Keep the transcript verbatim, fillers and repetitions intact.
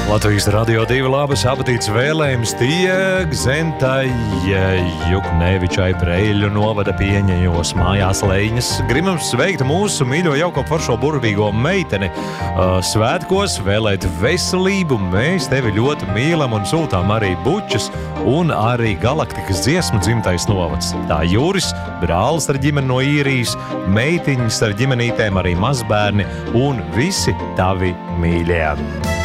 Latvijas radio divi labas apetītes vēlējums tiek Zentai Juknevičai Preļu novada pieņajos mājās Leiņas. Gribam sveikt mūsu mīļo jauko foršo burvīgo meiteni svētkos, vēlēt veselību. Mēs tevi ļoti mīlam un sūtām arī bučas un arī Galaktikas dziesmu dzimtais novads. Tā Juris, brālis ar ģimeni no Īrijas, meitiņas ar ģimenītēm, arī mazbērni un visi tavi mīļie.